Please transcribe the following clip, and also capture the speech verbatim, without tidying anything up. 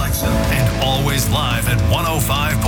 Alexa. And always live at one oh five point